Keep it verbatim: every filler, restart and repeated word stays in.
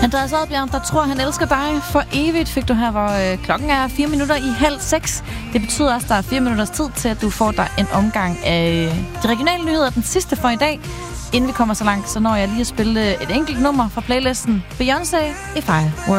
Andreas Oddbjerg, der tror, han elsker dig for evigt, fik du her, hvor øh, klokken er fire minutter i halv seks. Det betyder også, at der er fire minutters tid til, at du får dig en omgang af de regionale nyheder, den sidste for i dag. Inden vi kommer så langt, så når jeg lige at spille et enkelt nummer fra playlisten Beyoncé, If I Were